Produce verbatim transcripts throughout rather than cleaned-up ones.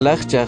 lachchaj.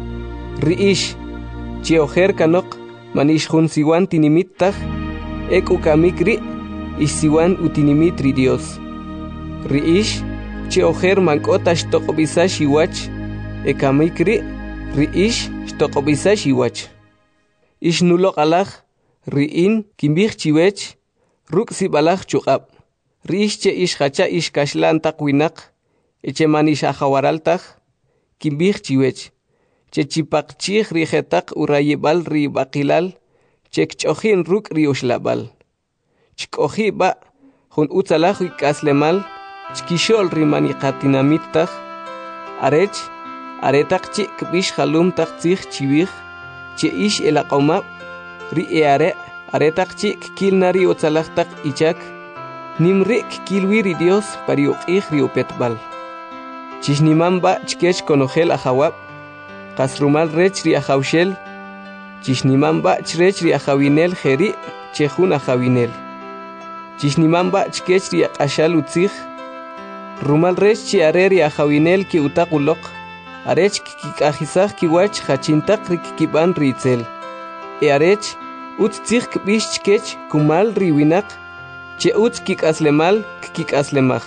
Riish, che ojer kanok, manish hun siwan tinimittah, ek ukamikri, ish siwan utinimitri Dios. Riish, che ojer mankota shtokobisa shiwach, ekamikri, riish shtokobisa shiwach. Ish nulok alach, riin kimbich chiwech, ruk sibalach chukab. Riish che ish hacha ish kashlan takwinak, eche manish ahawaraltach, kimbich chiwech. Che chipakchih rijetak urayebal ri bakilal, che kchochin ruk rioshlabal. Chkohi ba, hun utzalach ikaslemal, chkishol rimanikatinamittach, arech, aretak chi kbish halum tak tzich chiwich, che ish elaqomab, ri eare, aretak chi kilnari utzalach tak ichak, nimri kilwiri Dios pariuqih riupetbal. Chishnimamba chkech konogel ahawab, Kasrumal rech ri ahawshel, Chishnimamba chrech ri ahawinel jeri, chehun ahawinel. Chishnimamba chkech ri akashal utzich, Rumal rech chi are ri ahawinel ki utakulok, Arech kikajisach kiwach hachintak ri kikiban ritzel. E arech, utzich kbish chkech kumal ri winak, che utz kikaslemal kikaslemach.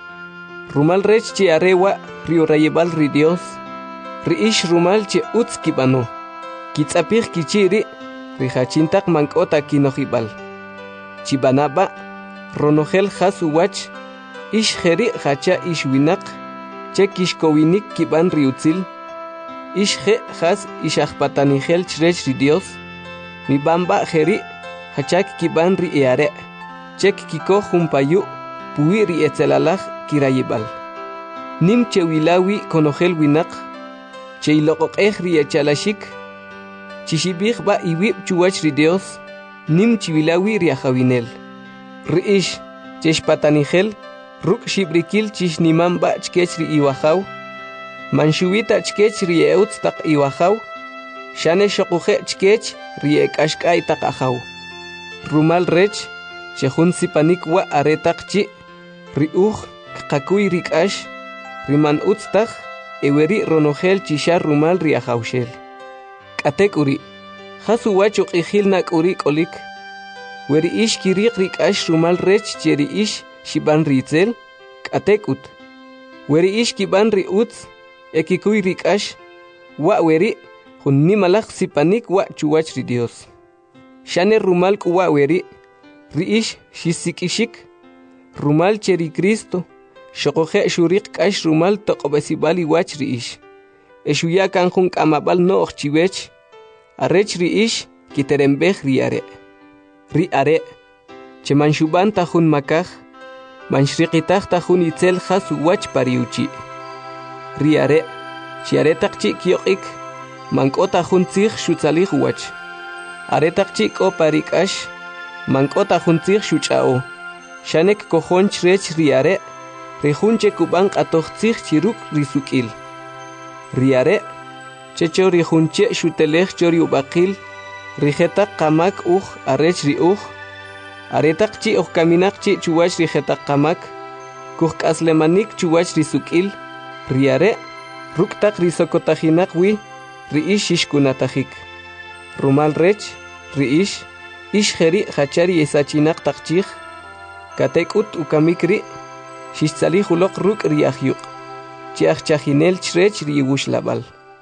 Rumal rech chi arewa ri urayebal ri Dios, Riish rumal che utz kibano, kitzapich kichiri, rihachintak mankota kinohibal. Chibanaba, ronogel hasuwach, ish jeri hacha ish winak, che kishkowinik kiban riutzil, ish je has ish achpatanigel chrech ri Dios, mi bamba jeri, hachak kiban ri eare, chek kiko jumpayu, puwi ri etzelalach kirayibal. Nim che wilawi konogel winak, Che ilokok ri echalashik, chishibich ba iwib chuwach ri Dios, nim chivilawi ri ahawinel. Riish, cheshpatanigel, ruk shibrikil chishnimam ba chkech ri iwahaw, manshuwita chkech ri eutz tak iwahaw, shane shokuche chkech ri ekashkay tak ahaw. Rumal rech, chehun sipanik wa aretak chi, ri uj kakuy rikash, riman utztak, Eweri ronogel chishar rumal riahaushel. Katek uri. Hasu wachuk ihil nak uri kolik. Weri ish kirik rik ash rumal rech cheri ish shiban ritzel. Katek ut. Weri ish kiban ri utz. Ekikuy rik ash. Wa weri. Hun nimalak sipanik wa chuwach ri Dios. Shane rumal kuwa weri. Ri ish shisikishik. Rumal cheri Cristo. Shokoje shurik kash rumal tokobesibali wach riish. Eshuya kanjun kamabal no ochchiwech. Arech riish kiterembej riare. Riare. Che manshuban tajun makaj. Manshrikitaj tajun itzel hasu wach pariuchi. Riare. Chiaretakchi kiokik. Manko tajun tzich shutzalij wach. Aretakchi ko parikash. Manko tajun tzich shuchao. Shanek kojon chrech riare. Rejunche kuban atochtzich chiruk risukil. Riare, checho rejunche shutelech chori ubakil, rijetak kamak uj arech ri uj, aretak chi uj kaminak chi chuwach rijetak kamak, kuj kaslemanik chuwach risukil, riare, ruktak risokotajinak wi, riish ishkunatajik. Rumal rech, riish, ish jeri hachari esachinak takchich, katek ut ukamikri, Shishtzali hulok ruk riahyuk. Chiach chajinel chrech riush labal.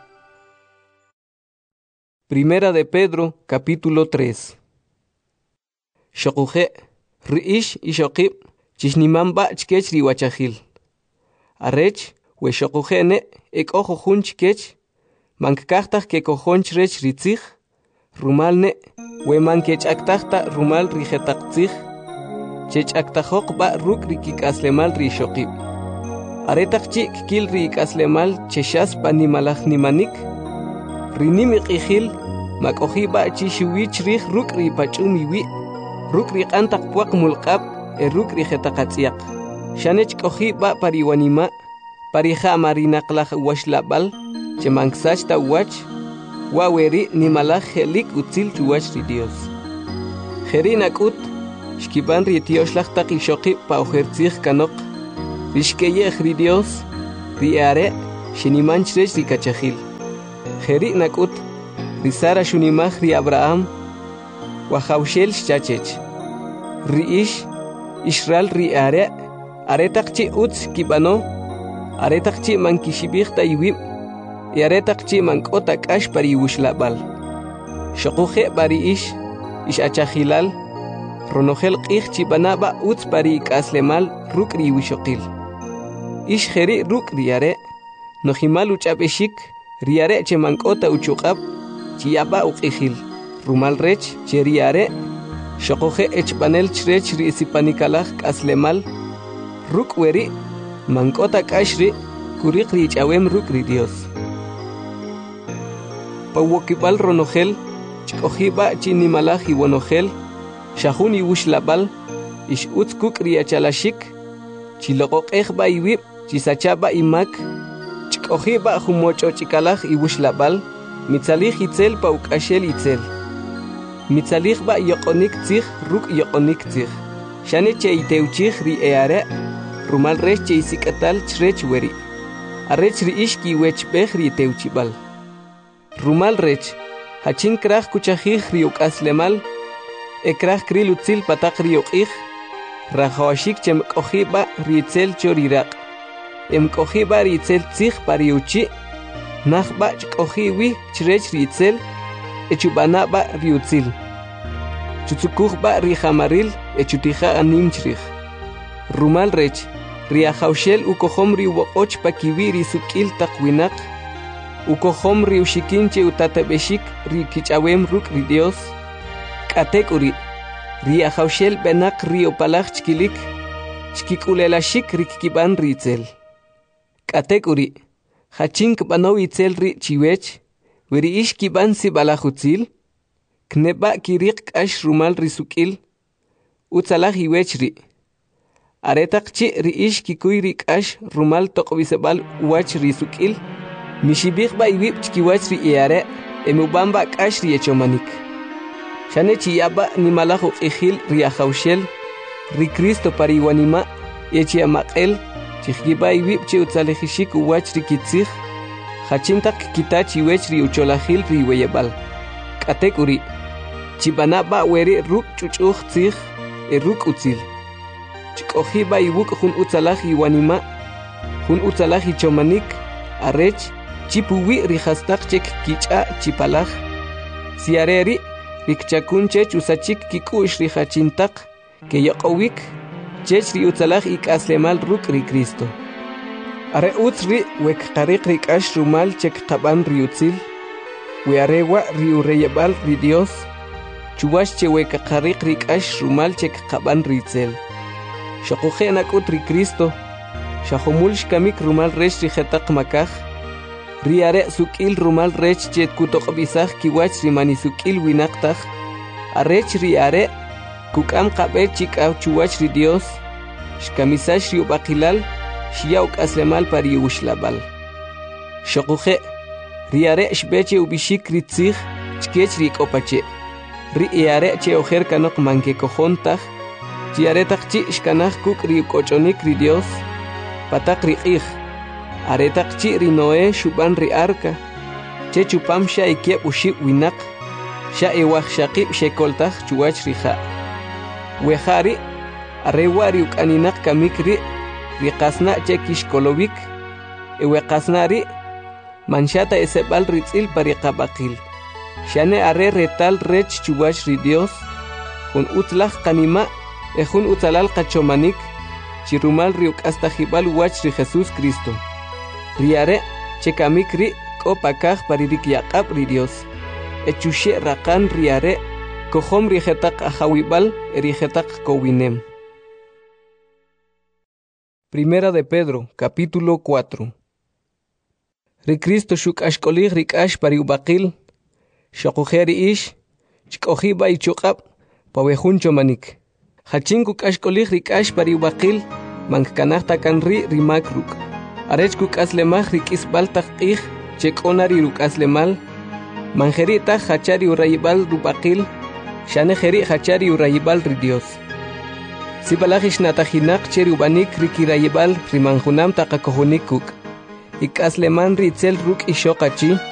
Primera de Pedro, capítulo tres. Shokuje, riish ishokib, chishnimamba chkech riwachahil. Arech, we shokujene, ek ojo hun chkech, mankaktaj ke kojon chrech ritzich, rumalne, we mankech aktajta rumal rijetaktzich, Chech aktajok ba ruk rikik aslemal ri shokib. Aretak chik kil rik aslemal cheshas panimalach nimanik. Rinimik ihil makohi ba chishuwich rih ruk ri pachumi ruk ri antak puak mulkab e ruk ri hetakatsiak. Shanech kohi ba pariwanima parija marinaklach washlabal chemangsach ta wach waweri nimalach helik utzil chuwach ri Dios. Herinak ut Shkiban ri tioshlach tak ishoki pa ojertzich kanok. Rishkeye ri Dios, ri are, shinimanchresh ri kachahil. Jeri nakut ri Sara shunimaj ri Abraham wajawshel chachech. Ri ish Israel ri are aretaqchi utz kibano aretaqchi mankishibijta iwib y aretaqchi mankota kash pari wushlabal. Shokuje bari ish ish achajilal ronogel qij chibanaba utz pari kaslemal rukri wishokil. Ish jeri rukri are nojimal uchabeshik riare che mankota uchuqab chiyaba uqijil rumal rech che riare shokuje echpanel chrech ri sipanikalag kaslemal ruk weri mankota kashri kurik ri chawem rukri Dios. Pawokibal ronogel chkojiba chinimalag iwonogel shahuni wushlabal ish utz kukri achalashik chiloqoqejba iwib chisachaba imak chkojiba humocho chikalag iwushlabal mitzalij itzel paukashel itzel mitzalij ba yoqonik tzij ruk yoqonik tzij shane che iteuchij ri eare rumal rech che isikatal chrech weri arech ri ishki wechbej ri teuchibal rumal rech hachin kraj kuchajij ri ukaslemal ekraj kril utzil patak ri uqij rajawashik chem kojiba ri itzel choriraq em kojiba ri itzel tzij pari uchi najba chkojiwi chrech ri itzel echubanaba ri utzil chutzukujba ri jamaril echutija anim chrij rumal rech ri ajawshel ukojom ri woqoch pakiwi ri sukil taqwinaq ukojom ri ushikinche utatabeshik ri kichawem ruk ri Dios katekuri ri ajawshel benak ri opalaj chkilik chkikulelashik ri kiban ri itzel katekuri hachink banaw itzel ri chiwech weri ish kiban si balajutzil kneba kirik kash rumal ri sukil utzalaj iwech ri aretaqchi ri ish kikuy ri kash rumal toqbisebal wach ri sukil mishibij ba iwib chkiwach ri iare emubamba kash ri echomanik shane chiyaba nimalaj uqijil ri ajawshel ri Cristo pariwanima echiamaqel chijgiba iwib che utzalejishik uwach ri kitzij hachintaq kitach iwech ri ucholajil ri weyebal katekuri chibanaba weri ruk chuchuj tzij e ruk utzil chkojiba iwuk jun utzalaj iwanima jun utzalaj ichomanik arech chipuwi ri hastaq chek kich'a chipalaj siareri rikchakunche usachik kikush ri hachintaq ke yoqowik chech ri utzalaj ikaslemal ruk ri Cristo are utz ri wek qariq ri kash rumal chek qaban ri utzil we arewa ri ureyebal ri Dios chuwash che wek qariq ri kash rumal chek qaban ri itzel shokuje nakut ri Cristo shahumul shkamik rumal rech ri jetaq makaj ri are sukil rumal rech chet kutoqbisaj kiwach ri mani sukil winaqtaj arech ri are kukam qabe chikaw chuwach ri Dios shkamisash ri ubaqilal shiyaw kaslemal pari wushlabal shokuje ri are shbeche ubishik ri tzij chkech ri kopache ri iare che ojer kanok manke kojontaj chi aretaqchi shkanaj kuk ri kochonik ri Dios patak ri qij aretaqchi ri Noé shuban ri arka che chupam sha ikieb ushib winaq sha ewaj shaqib shekoltaj chuwach ri ja wejari arewa ri ukaninaq kamik ri ri qasna che kishkolowik ewe qasna ri manshata esebal ri tzil pari qabaqil shane are retal rech chuwach ri Dios jun utlaj qanima e jun utzalal qachomanik chirumal ri uk'astajibal wach ri Jesús Cristo ri are chekamik ri k'opakaj pari rik yaq'ab ri Dios echushe raqan ri are kojom ri jetaq ajawibal ri jetaq kowinem. Primera de Pedro, capítulo cuatro. Ri Cristo shuk ashkolij ri k'ash pari ubaqil shokuje ri ish chkojiba ichuqab pawejun chomanik hachinku k'ashkolij ri k'ash pari ubaqil mankanaj takan ri ri makruk arech kuk'aslemaj ri k'isbal taq q'ij chek'ona ri ruk'aslemal manjeri taj hachari urayibal rubaqil shane jeri hachari urayibal ri Dios sibalaj ixnatajinaq che ri ubanik ri kirayibal ri manjunam taqakojunik kuk ik'asleman ri itzel ruk' ixoqachi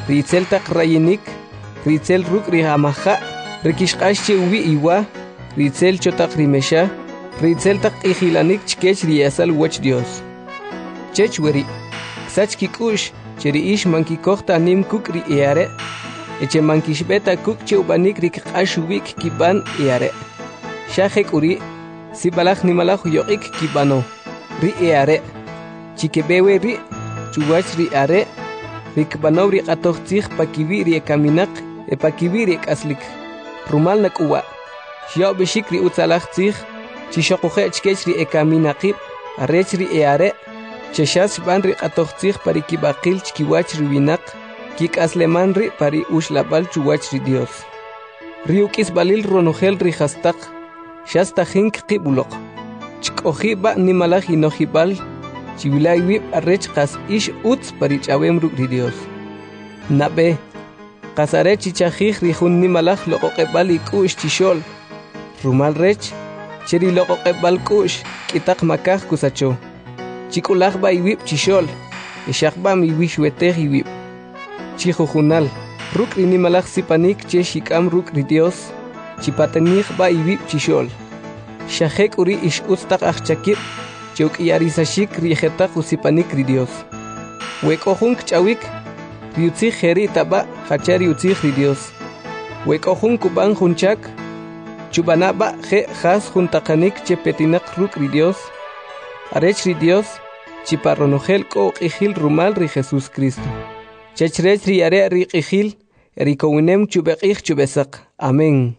ritzel taq rayinik, ritzel ruk rihamaja, rikishqash che ubi iwa, ritzel chotaq rimesha, ritzel taq ijilanik chkech riyasal wach Dios. Chech weri, ksach kikush, cheri ish mankikohta nim kuk ri eare, eche mankishbeta kuk che ubanik rikqash ubik kiban eare. Shahek uri, si balak nimalak yoik kibano, ri eare, chikebewe ri, chuwach ri are, rikbano ri qatohtich pakibi ri ekaminak, e pakibi ri ekaslik, rumal nak uwa, shio beshik ri utzalach zich, chishokuche chkech ri ekaminakib, arech ri eare, cheshas ban ri qatohtich parikibakil chkiwach ri winak, kik asleman ri pari ushlabal chuwach ri Dios. Riukis balil ronogel ri hastak, shasta hink qibulok, chkohi ba nimalach inohibal, chivilay wip arrech qas ish utz parich awem ruk ri Dios. Nabe, qasare chichajij rijun nimalach loqoqebal ikush chishol, rumal rech, cheri loqoqebal kush, kitak makaj kusacho. Chikulaj ba iwip chishol, ishak ba mi wishwetej iwip. Chijujunal, ruk ri nimalach sipanik che shikam ruk ri Dios, chipatenij ba iwip chishol. Shahek uri ish ustak achchakip, chuk yarisashik rijetak usipanik ri Dios. Wekojun kchawik, riutzij jeri taba hachar riutzij ri Dios. Wekojun kuban junchak, chubanaba je has juntakanik che petinak ruk ri Dios. Arech ri Dios, chiparronogel ko qijil rumal ri Jesús Cristo. Chechrech ri are ri qijil, erikowinem chubeqij chubesak. Amén.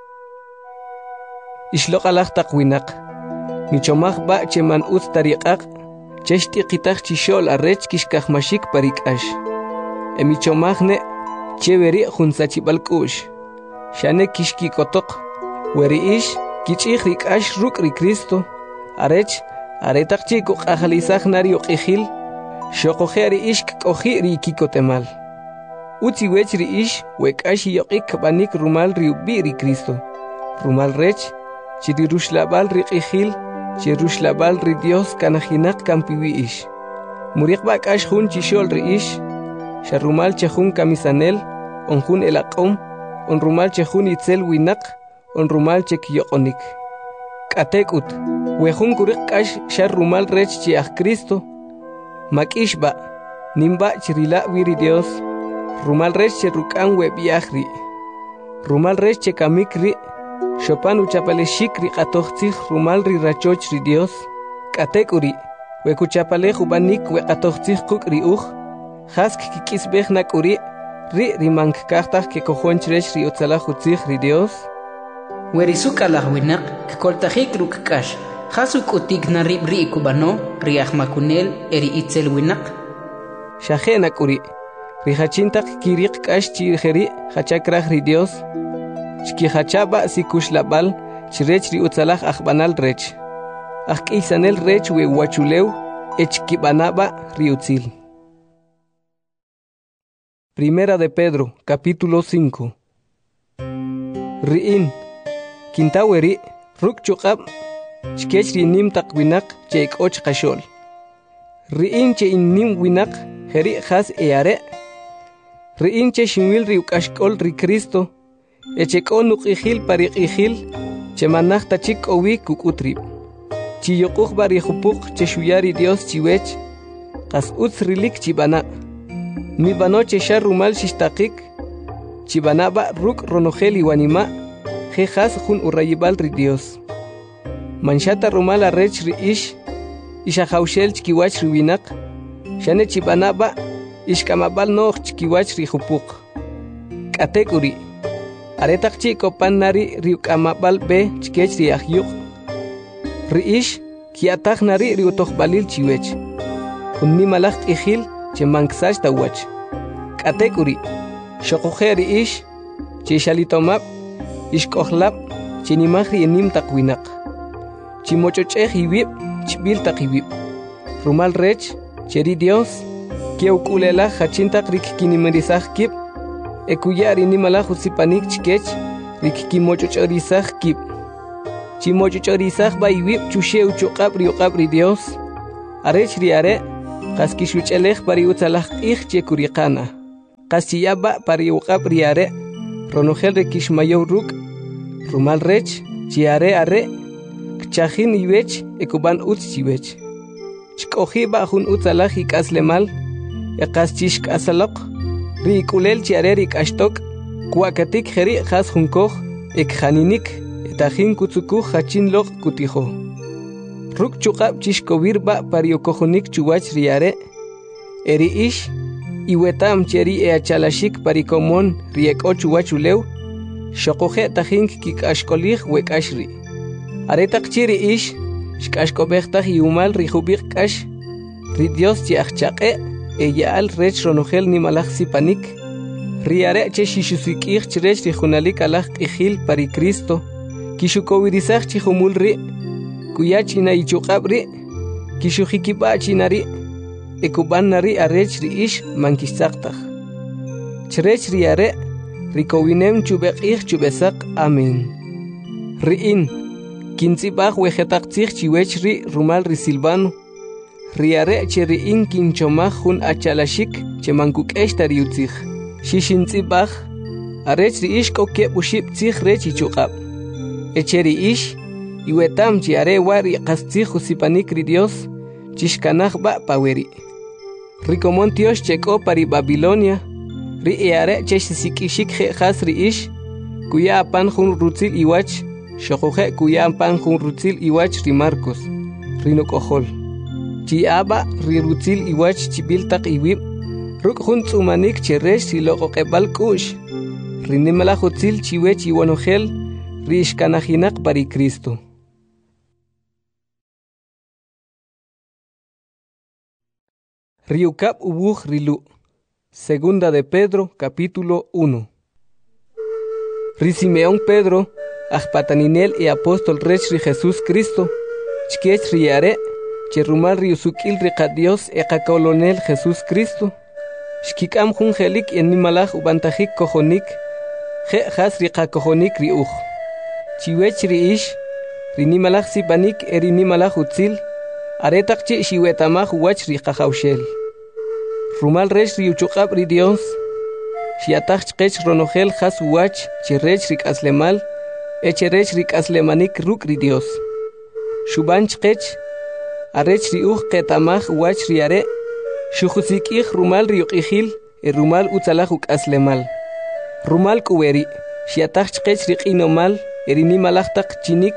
Ishlok alaj taqwinak. Michomaj ba cheman uz tariqaq, cheshti qitaq chishol arrech kishkajmashik parikash. E michomajne, cheveri junsachibalkush. Shane kishki kotok, weri ish, kichij rikash ruk ri Cristo. Arech, aretaq chico qajalizaj nari uqijil, shokojeri ish koji ri kikotemal. Uzi wech ri ish, wekash yoqik banik rumal ri ubi ri Cristo. Rumal rech, chiri rushlabal ri qijil, Jerushlabal ri Dios kanajinak kampiwi ish. Murik bak ash hun chishol ri ish. Sharumal chehun kamisanel, on hun elaqom, on rumal chehun itzel winak, on rumal chekyokonik. Katekut, wehun kurik ash sharumal rech chiach Cristo. Makish ba, nimba chirila wiri Dios. Rumal rech cherukan webiachri. Rumal rech chekamik ri. Chopan uchapale shikri qatohtij rumal ri rachoch ri Dios. Katekuri, wekuchapale jubanik wekatohtij kuk ri uj. Hask kikisbej nakuri, ri rimank kahtaj ke kojonchrech ri utzalaj utzij ri Dios. Werisuk alahwinak, kkoltajik ruk kash. Hasuk utik na rib ri kubano, ri ahmakunel eri itzel winak. Shaje nakuri, ri hachintak kirik kash chirjeri hachakraj ri Dios. Chkihachaba sikushlabal, chirech ri utzalaj ajbanal rech. Ajk isanel rech we wachuleu, echkibanaba ri utzil. Primera de Pedro, capítulo cinco. Riin, kintaweri, ruk chukab, chkech ri nim tak winak, chek och kashol. Riin che in nim winak, heri has eare. Riin che shimwil ri ukashkol ri Cristo, echekon nuqijil pariqijil, chemanaj tachik owi kukutrib. Chiyokuj barijupuk cheshuyari Dios chiwech, qas utz rilik chibana. Mi bano cheshar rumal shishtakik, chibanaba ruk ronogel iwanima, jejas jun urayibal ri Dios. Manshata rumal arrech ri ish, ishahaushel chkiwach riwinak, shane chibanaba, ishkamabal noch chkiwach ri jupuk. Katekuri. Aretak chiko pan nari riukamabal be chkech riahyuk. Riish kiatak nari riutok balil chiwech. Unni malak ihil chemanksach tawach. Katekuri. Shokoje riish chishalitomab ishkohlab chinimahri enim takwinak. Chimochochej iwib chbil takiwib. Rumal rech cheri Dios kieukulela hachintak rikkinimirizaj kip. Ekuyari ni malaju sipanik chkech, rikikimochochorizaj kip. Chimochochorizaj ba iwib chusheu chokab riokab ri Dios. Arech ri are, kaskishuchelej pari utzalaj ij chekurikana. Qasiyaba pari uqab riare ronogel rekish mayo ruk rumal rech chiare are kchajin iwech ekuban utz chiwech chkoji ba jun utzalaj ikaslemal eqaschishk asalok ri kulel chiare rik ashtok kuakatik jeri jas junkoj ekjaninik etajin kutsukuj hachin lok kutijo ruk chuqab chishkovir ba pariokojonik chuwach riare eri ish iwetam cheri e achalashik parikomon rieko chuwachulew shokoje tajin kikashkolij wekashri aretak chiri ish shkashkobejtaj iumal rijubik kash ri Dios chiachchaqe eyaal rech ronogel nimalaj sipanik riare che shishusikij chrech rijunalik alaj qijil pari Cristo kishukowirisaj chijumul ri kuyachina ichuqab ri kishujikiba chinari ekuban nari arech ri ish mankisaqtaj chrech riare rikowinem chubeqij chubesaq amen riin kintzibaj wejetaqtzij chiwech ri rumal ri Silvano riare che riin kinchomaj jun achalashik che mankuk'ex tariutzij xixintzibaj arech ri ish kokeb uxib tzij rech ichuqab eche ri ish iwetam chi are wa ri qastzij usipanik ri Dios chishkanaj ba paweri rikomon Dios cheko pari Babilonia ri eare che sisikishik jas ri ish kuya pan jun rutzil iwach shokoje kuya pan jun rutzil iwach ri Marcos rinokojol chi aba ri rutzil iwach chibiltaq iwib ruk jun tsumanik cheresh si loqoqebal kush rinimala jutzil chiwech iwanogel ri ishkanajinak pari Cristo. Riukab ubuj rilu. Segunda de Pedro, capítulo uno. Ri Simeón Pedro, ajpataninel y apóstol rech ri Jesús Cristo, chkech riare, cherumal riusukil riqa Dios e qakolonel Jesús Cristo, shkikam jun jelik en nimalaj ubantajik kojonik, je jas riqa kojonik riuj. Chiwech ri ish, ri nimalaj sipanik eri nimalaj utzil, aretak chi shiwetamaj uwach riqa jaushel. Rumal rech riuchuqab ri Dios, shiataj chqech ronogel jas uwach chirech rik aslemal, echerech rik aslemanik ruk ri Dios. Shuban chqech, arech riuj qetamaj uwach riare, shujusikij rumal riuqijil, e rumal utzalaj uk aslemal. Rumal kuweri, shiataj chqech riqinomal, eri nimalajtaq chinik,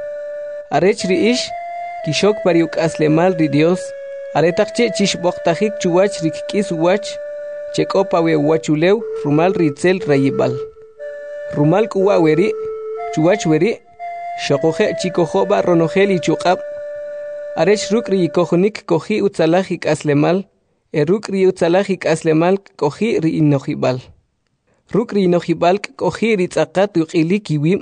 arech ri ish, kishok pariuk aslemal ri Dios, aretaqche chishboqtajik chuwach rikkis uwach chekopa we wachulew rumal ritzel rayibal rumal kuwa weri chuwach weri shokoje chikojoba ronogel y chuqab arech rukri kojonik koji utzalajik aslemal e rukri utzalajik aslemal koji ri inojibal rukri inojibal koji ritzaqat uqilik iwib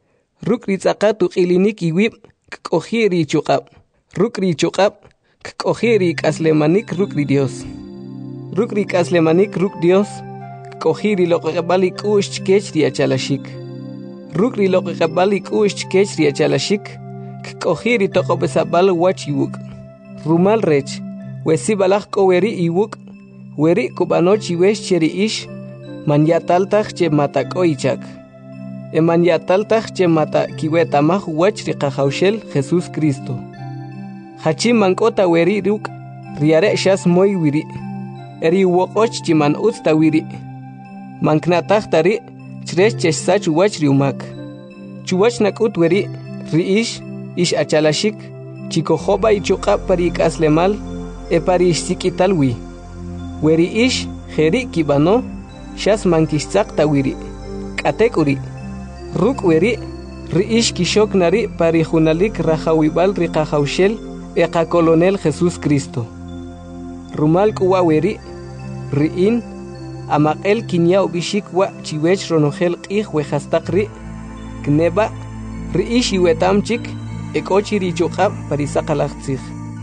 rukri tzaqat uqilinik iwib koji ri chuqab rukri chuqab Kojiri kaslemanik rukri Dios. Rukri kaslemanik ruk Dios. Kojiri loqebalik ush chkech riachalashik. Rukri loqebalik ush chkech riachalashik. Kojiri toqobesabal wach iwuk. Rumal rech. Wesi balak koweri iwuk. Weri kubanoch iwesh cheri ish. Manyataltaj che matako ichak. E manyataltaj che mata kiwetamaj wach riqajaushel Jesús Cristo. Hachim mankota weri ruk, riare shas moy wiri. Eri wokoch chiman utsta wiri. Manknatach tari, chrech chesach wach riumak. Chuwach nakut weri, riish, ish achalashik, chikojoba y chuqa parik aslemal, e parish sikitalwi. Weri ish, jeri kibano, shas mankishtzak tawiri. Katekuri. Ruk weri, riish kishok nari parijunalik rajawibal riqajaushel, Eqa colonel Jesús Cristo. Rumal kuwa weri, riin, amaqel kinyao bishik wa chiwech ronogel qij wejastaq ri, kneba, riish iwetamchik, ekochi richuqab parisaqalaqtzij.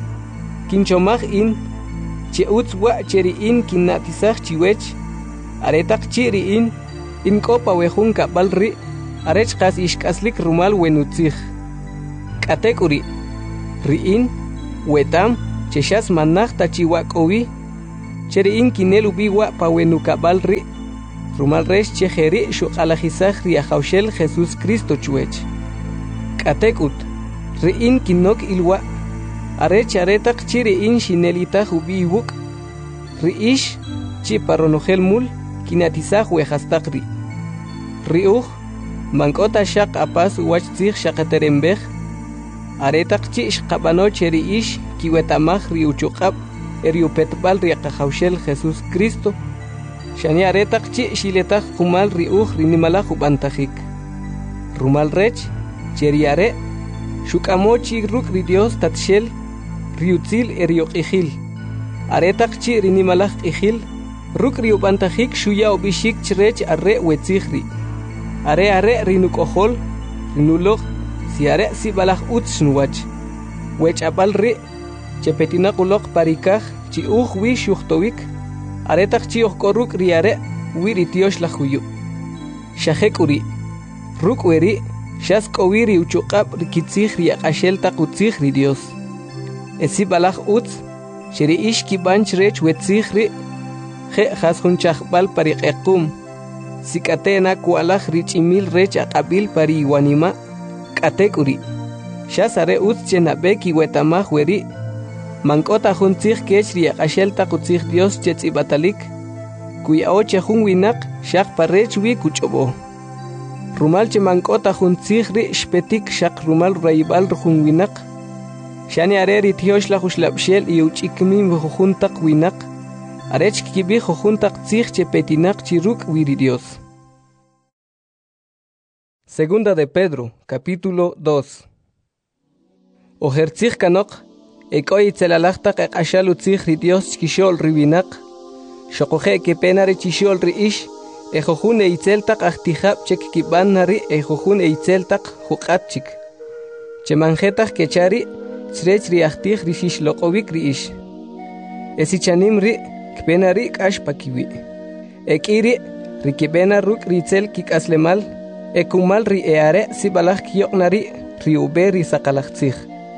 Kinchomaj in, che utz wa cheriin kinnatisaj chiwech, aretaq chi riin, in kopa wejun kabal ri, arech qas ishkaslik rumal wenutzij. Katekuri, riin, wetam cheshas manaj tachiwakowi Cheri in kinel ubiwa pawenukabal ri. Rumal resh chejeri shuqalajisaj ri ajaushel Jesús Cristo chuech. Katekut. Ri in kinok ilwa. Are charetak chiri in shinelita ubi wuk. Ri ish chi paronogel mul kinatizaj wejastak ri. Ri uj mankota shaq apas wach tzij shaqaterembej. Aretak chi shqabano cheri ish kiwetamaj ri uchuqab eriupetbal ri ajaushel Jesús Cristo. Shani aretak chi shiletak kumal ri uj rinimalaj ubantajik. Rumal rech cheri are shukamo chi ruk ri Dios tatshel riutzil erioqijil. Aretak chi rinimalaj qijil ruk ri ubantajik shuya obishik chrech arre wetzijri. Are are rinukojol rinuloj si are si balaj utz nuwach. Wech abal ri chepetina kulok parikaj chi uj wi shuhtowik. Aretak chi ojkoruk ri are wiri tiosh la huyu. Shajek uri ruk weri shas kowiri uchuqab rikitzij ri aqashel taqutzij ri Dios. Esi balaj utz sheri ish kibanch rech wetzij ri je jasjun chajbal pariqequm. Sikatena kualaj richimil rech aqabil pari iwanima katek uri. Shas are utz chenabeki wetamaj weri. Mankota jun tzij kech ri aqashel taqutzij Dios chetzibatalik. Kuya oche jun winak shaq parech wi kuchobo. Rumal che mankota jun tzij ri shpetik shaq rumal raibal jun winak. Shani are ri tiosh la jushlabshel i uchikmin jujuntak winak. Arech kibi jujuntak tzij che petinak chiruk wiri Dios. Segunda de Pedro, capítulo dos. Ojertzij kanok, ekoy itzelalachtak aqashalu tzij ri Dios chkishol riwinak. Shokoje ke penare chishol ri ish. Ejojun e itzeltak ahtijab chek kiban nari ejojun e itzeltak juqatchik. Chemanjetak kechari tzrech ri ahtij ri shishloqovik ri ish. Esichanim ri kpenari kash pakiwi. Ekiri ri kibena ruk ri itzel kikaslemal. Ekumal ri eare si balaj kiyoknari ri ube ri sakalachtzij.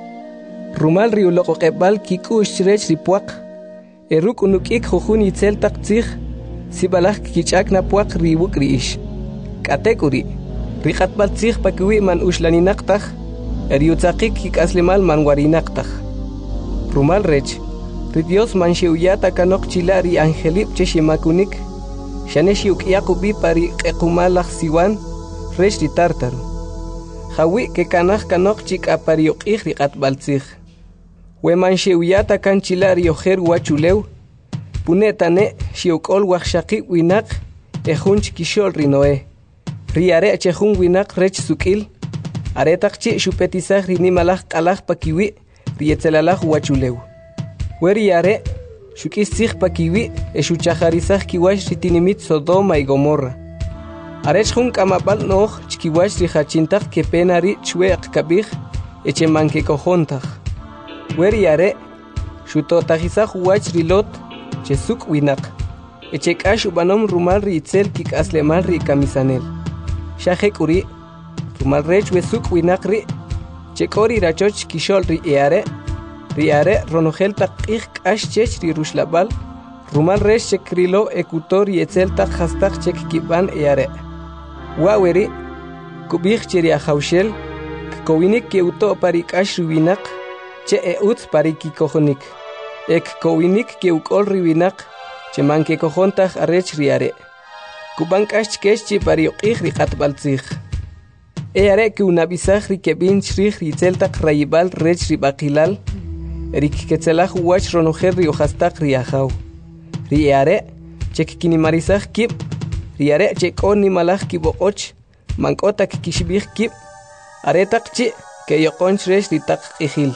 Rumal ri uloqoqebal kikush tzrech ri puaq. Eruk unukik jojun itzeltak tzij. Si balaj kichak na puak riwuk ri ish. Katekuri. Riqatbal tzij pakiwi man ushlaninaktah. Eriutzakik kikaslimal man warinaktah. Rumal rech. Ri Dios man shiuyata kanok chila ri angelip cheshimakunik. Shane shiukiakubi pari qekumalaj siwan. Rech ri tartaru. Jawi ke kanaj kanok chik apariuqij riqatbal tzij. We man shiuyata kan chila ri ojer wachulew. Punetane shiukol waxshaqi winak ejun chikishol rinoe. Ri are chejun winak rech sukil. Aretak chi shupetizaj rinimalaj qalaj pakiwi rietzelalaj wachulew. Weri are shukistzij pakiwi eshuchajarizaj kiwash ritinimit Sodoma y Gomorra. Arech jun kamabal noj chkiwash rijachintaj kepenari chweq kabij echemankekojontaj. Weri are shutotajizaj wach rilot chesuk winak. Echekash ubanom rumal ri itzel kik aslemal ri kamisanel. Shajek uri. Rumal rech wesuk winak ri. Chekori rachoch kishol ri eare. Ri are ronogel taqij kash chech ri rushlabal. Rumal rech chekrilo ekutor y etzel tak hastak chek kiban eare. Waweri. Kubij cheri ajaushel. Kowinik keuto pari kash winak. Che eutz pari kikojonik. Ek kowinik ke ukol riwinak cheman ke kojontaj arech riare. Kuban kash kesh chi pariuqij riqatbal tzij. E are ke unabisaj ri kebin chrij ritzeltak rayibal rech ribaqilal. Rik ketzelaj wach ronojer ri ojastak riajaw. Ri are chek kinimarizaj kib. Ri are chek on nimalaj kiboqoch. Mankotak kishbij kib. Aretak chi ke yoqonch rech ritak ijil.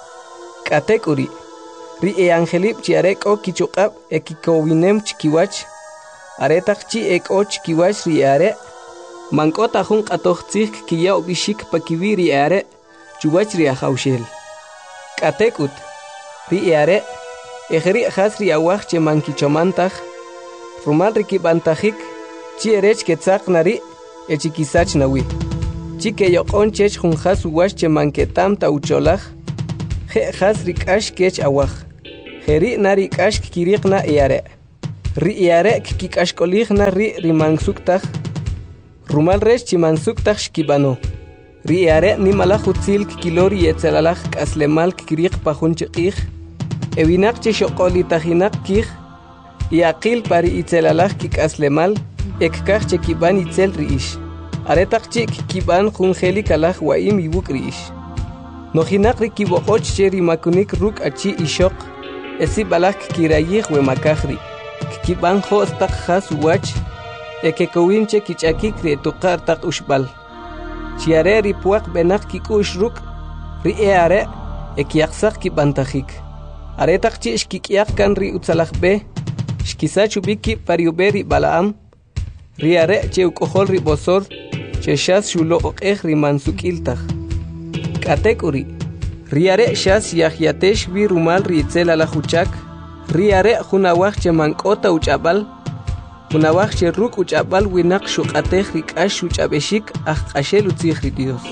Katek uri. Ri e angelip chi arek o kichuqab e kikowinem chkiwach. Aretak chi ek o chkiwach ri are. Mankota jun qatoqtzij kiya ubishik pakiwi ri are. Chuwach ri ajaushel. Katekut. Ri e are. Ejri jas ri awaj che mankichomantaj. Rumal ri kibantajik. Chi erech ketzaq nari. E chikisach nawi. Chi ke yoqon chech jun jas uwash che manketam ta ucholaj. Je jas ri kash kech awaj. Jeri nari kash kiriqna iare. Ri iare kikash kolihna ri rimansuktaj. Rumal resh chimansuktaj shkibano. Ri iare ni malahutzil kilori etzelalaj kaslemal kiriq pajunchiqij. Ewinak chishokoli tajinak kij. Iaqil pari itzelalaj kikaslemal. Ekkaj chekiban itzel riish. Aretak chik kiban junjeli kalaj waim ibuk riish. Nojinak rikibojoch cheri makunik ruk achi ishok. Esi balak kirayih we makajri. Kiban hostak has wach. Eke kowinche kichakik re tukar tak ushbal. Chiare ripuak benak kikush ruk. Ri eare ekiaksak kibantajik. Aretak chi shkikiak kan ri utsalak be. Shkisachu biki pariuberi balaam. Ri are che ukohol ri bosor. Che shas shulo okej ri mansukiltaj. Katek uri. Riare shas yahiatesh vi rumal ritzel ala huchak. Riare hunawach che mankota uchabal. Hunawach che ruk uchabal winak shukatej rikash uchabeshik achashel utzih Dios.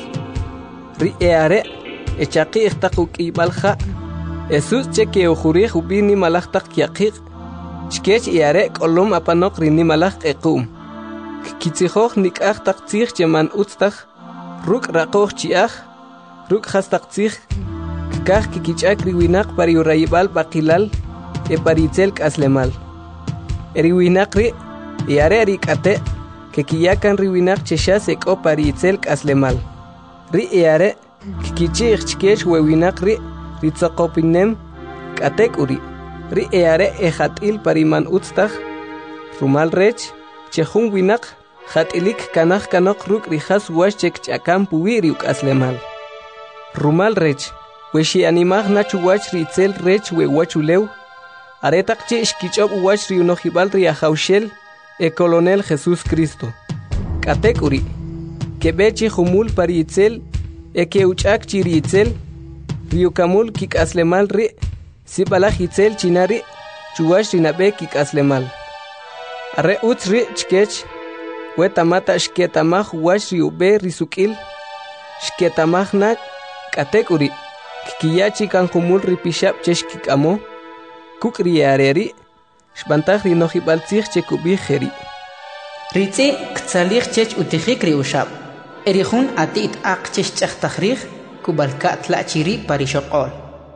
Riare echaki ichtakuk ibalja. Jesus che ke ujurih ubini malachtak yakik. Chkech iare kolom apanok rini malach ekum. Kitzihoch nikach tak tzih che man utztach. Ruk rakoch chiach. Ruk hastak tzih. Kaj kikichak riwinak pari urayibal bakilal e paritzel kaslemal. Eriwinak ri iare rikate que kiyakan riwinak cheshas eko paritzel kaslemal. Ri iare kikichich chkesh wewinak ri ritzakopinem katek uri. Ri iare ejatil pariman utztach rumal rech chehun winak jatilik kanach kanok ruk rijas wash chek chakam puwiri kaslemal. Rumal rech Weshi animaj nachu wach ritzel rech we wachulew. Aretak che shkichob wach ri unojibal ri ajaushel e colonel Jesús Cristo. Katek uri. Kebechi humul pari itzel e ke uchak chiri itzel. Riukamul kik aslemal ri. Sipalaj itzel chinari chuwash rinabe kik aslemal. Are utz ri chkech. Wetamata shketamaj wach ri ube risukil. Shketamaj nak. Katek uri. Kiyachi kan humul ripishap cheshkik amo. Kuk riareri. Shbantaj rinojibal tzich chekubi jeri. Ritzi ktzalih chech utijik ri ushab. Erihun atit ak chech chachtajrih kubalka tlachiri parishokol.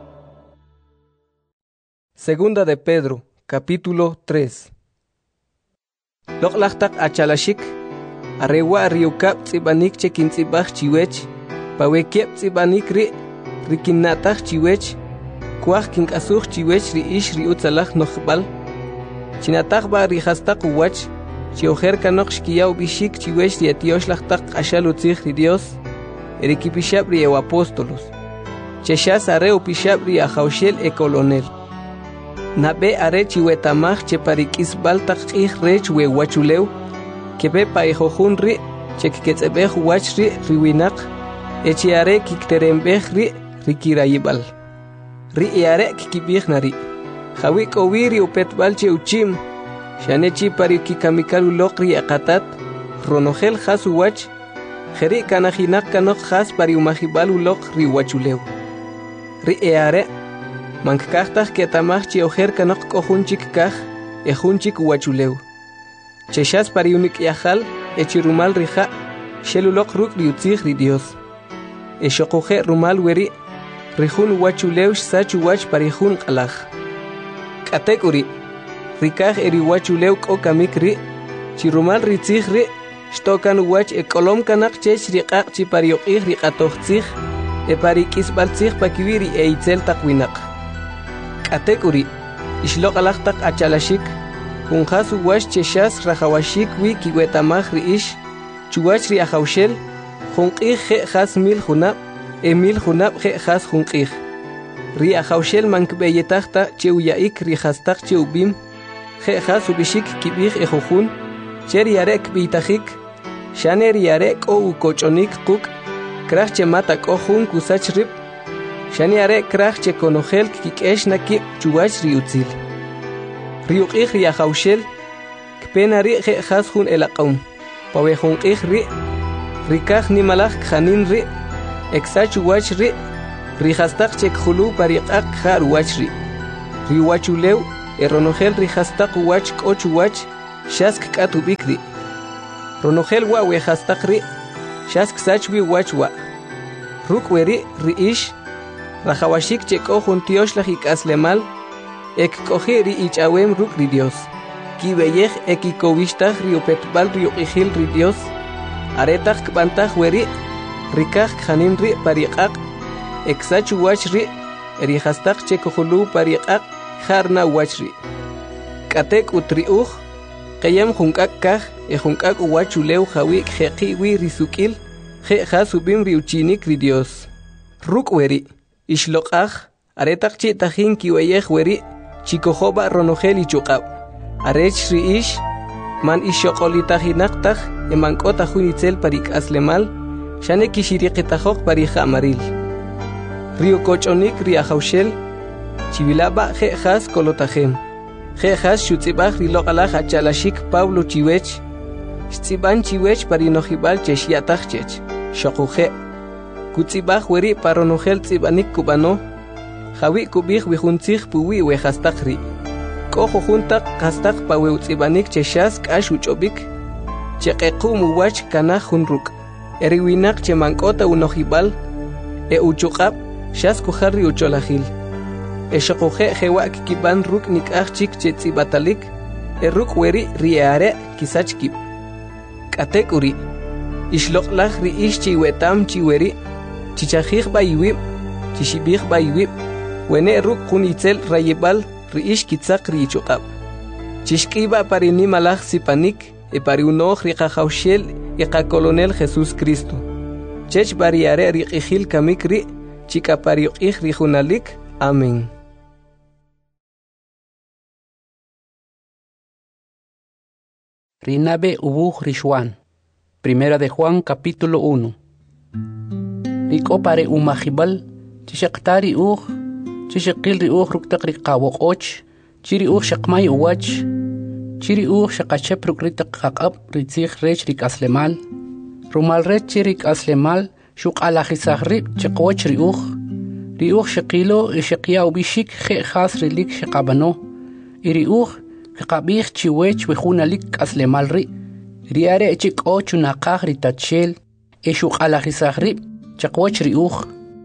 Segunda de Pedro, capítulo tres. Loklachtak achalashik. Arewa riukap tzibanik chekintzibaj chiwech. Pawekiep tzibanik ri. Rikinatach chiwech, kuach king asuch chiwech ri ish ri utzalach nochbal. Chinatach ba rihastak uwach, chiojer kanok shkiyau bishik chiwech ri etioshlachtak ashal utzich ri Dios, erikipishab ri ew apóstolos. Cheshas are upishab ri ajaushel e colonel. Nabe are chiwetamach che parikis baltak ich rech we wachulew, kebe pa ejojun ri, chekketzebej wach ri riwinak, echiare kikterembej ri, Rikirayibal. Ri iare kikibijnari. Jawi kowiri upetbalche uchim. Shanechi pari kikamikalu lokri akatat. Ronogel has uwach. Jeri kanajinak kanok has pari umajibalu lok riwachulew. Ri iare. Mankaktaj ketamach chiojer kanok kohunchik kaj. Ejunchik uwachulew. Cheshas pari unik yahal. Echirumal rija. Shelulok ruk riutzig ri Dios. Eshokoje rumal weri. Rijun wachuleush sachu wach parijun kalaj. Katek uri. Rikaj eri wachulew kokamik ri. Chirumal ritzig ri. Shtokan wach e kolom kanak chech riqaq chi parioqij riqatoxtzig. E parikisbaltzig pakibiri e itzel takwinak. Katek uri. Ishlok alajtak achalashik. Kunjasu wach cheshas rajawashik wi kiwetamaj ri ish. Chuwach ri ajaushel. Junqij je jas mil junab. Emil junab je jas junqij. Ri ajaushel mankbeyetachta cheuyaik ri jastak cheubim. Je jas ubishik kibij ejojun. Cher yarek bitajik. Shaner yarek o ukochonik kuk. Krach che mata kohun kusach rip. Shan yarek krach che konogel kikesh nakib chuwach ri utzil. Ri uqij ri ajaushel. Kpena ri je jas jun elaqaum. Pawe junqij ri. Rikaj ni malaj khanin ri. Exach wach ri. Rijastak chek khulu pariqaq khar wach ri. riwachuleu eronogel rihastaq wach k'och wach shask k'atubikri ronogel wa wehastaqri shask sachwi wachwa rukweri riish rajawashik chek'o juntiosh lajik'aslemal ek k'oji ri ich'awem ruk' ri Dios kibeyej ekikowixtaj riopetbal rioq'ijil ri Dios aretaj kb'antaj weri rikaj kjanim ri pariq'aq eksach wach ri erijastaq chekojulu pariq'aq jarna wach ri k'atek utriuj qeyem junk'ak kaj e junk'ak uwachulew jawi kjeqi wi risuk'il je jasubim ri uchinik ri Dios ruk' weri ixloq'aj aretaq chi'tajin kiweyej weri chikojoba ronojel ichuq'ab arech ri ish man ixoq'olitajinaqtaj emank'ota jun itzel parik'aslemal xane kixiriqitajoq parija amaril rio koch'onik ri ajawxel chivilaba je jas kolotajem je jas xutz'ibaj riloq'alaj achalaxik Pablo chiwech xtz'iban chiwech parinojib'al chexya'taj chech xoquje kutz'ibaj weri paronojel tz'ibanik kub'ano jawi kub'ij wijuntzij puwi wejastaq ri k'ojo juntaq qastaq paweutz'ibanik chexas k'ax uch'ob'ik cheq'equ muwach kanaj jun ruk' eriwinaq chemank'ota unojib'al e uchuq'ab' xas kujal ri ucholajil e xoquje jewa' kikib'an ruk' nik'aj chik chetz'ibatalik e ruk' weri ri are' kisach kib' k'atek uri ixloq'laj ri ix chiwetam chiweri chichajij b'ayiwib' chixib'ij b'ayiwib' wene ruk' jun itzel rayib'al ri ix kitzaq ri ichuq'ab' chixk'iba parinimalaj sipanik e pariunoj ri qajawxel y qakolonel Jesús Cristo chech bariare ri q'ijil kamik ri chik'apariq'ij ri junalik amén. Rinabe ubuj Rishwan. Primera de Juan capítulo uno. Riko pare umajibal chishaqtari uj chishaqil ri uj ruktaq ri qawoq'och chiri uj shaqmay uwach chiri uj shaqachep ruk ritaq qaq'ab ritzij rech ri k'aslemal rumal rech chiri k'aslemal xuq'alajisaj rib' chiqwoch ri uj ri uj shaqilo y shaqyaw bixik je jas rilik shaqabano y ri uj kaqab'ij chiwech wejunalik k'aslemal ri ri are chik'o chunaqaj ri tachel e xuq'alajisaj rib' chiqwoch ri uj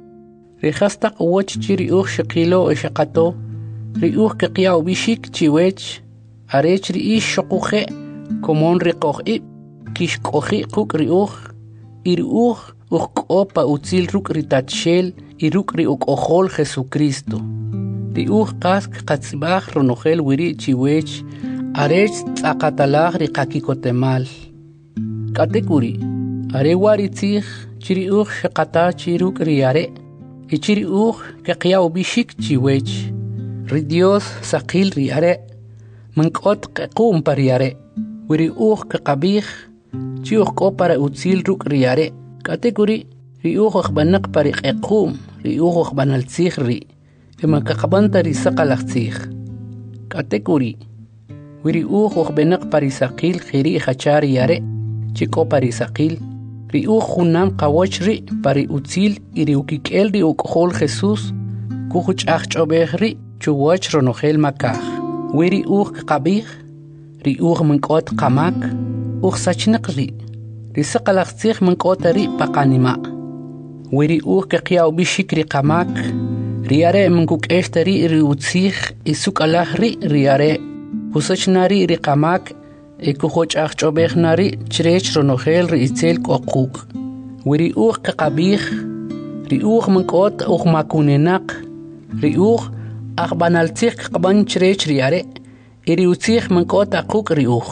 ri jastaq uwach chiri uj shaqilo y shaqato ri uj kaqyaw bixik chiwech arech ri ix xoquje komon ri qoj'ib' kixk'oji quk' ri uj y ri uj uj k'o pa utzil ruk' ri tachel y ruk' ri uk'ojol Jesucristo ri uj qas qatz'ib'aj ronojel wiri chiwech arech tz'aqatalaj ri qakikotemal k'atek uri are wa ritzij chiri uj xaqata chi ruk' ri are y chiri uj kaqyaw bixik chiwech ri Dios saqil ri are mank'ot q'equm pa ri are wiri uj kaqab'ij chi uj k'o para utzil ruk' ri are k'atek uri ri uj ojb'anaq pa ri q'equm ri uj ojb'analtzij ri ema kaqb'anta ri saqalaj tzij k'atek uri wiri uj ojb'enaq pa ri saqil jiri jachar ri are chi k'o pa ri saqil ri uj junam qawoch ri pa ri utzil y ri ukik'el ri uk'ojol Jesús kujuch'aj ch'ob'ej ri chuwach ronojel makaj wiri uj kaqab'ij ri uj mank'ot qamak uj sachnaq ri ri saqalaj tzij mank'ota ri pa qanima' wiri uj kaqyaw bixik ri qamak ri are mankuk'exta ri ri utzij y suk'alaj ri ri are kusachna ri ri qamak e kujoch'aj ch'ob'ej na ri chirech ronojel ri itzel k'oquk wiri uj kaqab'ij ri uj mank'ot uj makunenaq ri uj ajb'analtzij kaqb'an chirech ri are y ri utzij mank'ot aquk ri uj.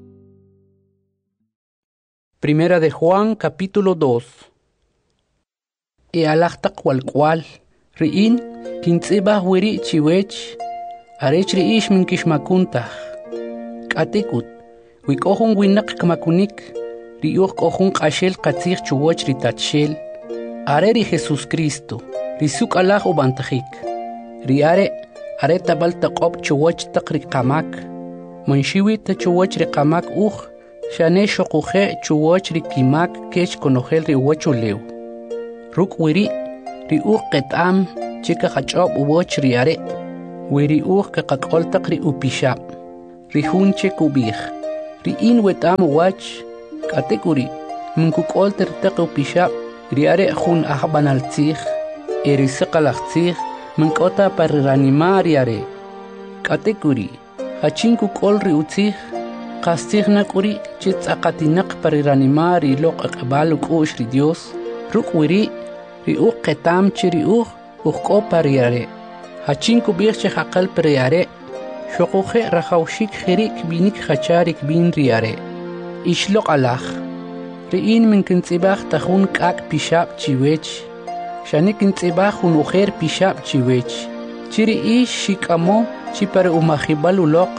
Primera de Juan capítulo dos. E alajtaq walk'wal ri'in kintz'ibaj wiri chiwech arech ri ix minkixmakuntaj k'atikut wik'ojun winaq kmakunik ri uj k'ojun q'axel qatzij chuwoch ri tachel are ri Jesucristo ri suk'alaj ub'antajik ri are are tabal taq'ob chuwoch taq ri qamak manxiwi ta chuwoch ri qamak uj xane xoquje chuwoch ri kimak kech konojel ri uwachulew ruk' wiri ri uj qet'am chika qach'ob uwoch ri are weri uj kakaqoltaq ri upishab, ri hunche kubij, ri in wetam wach, katekuri, minkukolter taq upishab, ri are jun ahbanaltzij, eri siqalaqtzij, minkota parranimar yare. Katekuri, hachinku kol ri utzij, qastij nakuri chitz aqatinaq parranimar y loq aqbal ush ri Dios, ruk wiri, ri uq qetam chi ri uq, uqko pariare. Hachinku birche haqal pariare, shoquhe rajawshik khirik binik hacharik bin riare. Ishloq alach, riin min kintzibach tajun kak pishab chiwech, shanik kintzibach un ujer pishab chiwech, chiri ish shikamo chipare umahibal uloq,